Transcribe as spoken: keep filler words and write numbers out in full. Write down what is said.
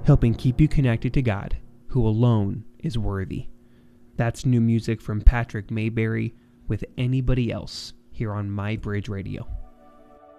helping keep you connected to God, who alone is worthy. That's new music from Patrick Mayberry with Anybody Else here on My Bridge Radio.